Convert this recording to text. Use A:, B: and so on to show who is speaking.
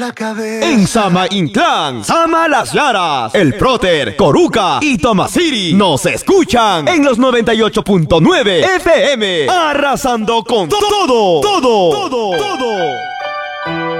A: En Sama Inclán, Sama Las Llaras, El Próter, Coruca y Tomasiri nos escuchan en los 98.9 FM, arrasando con todo.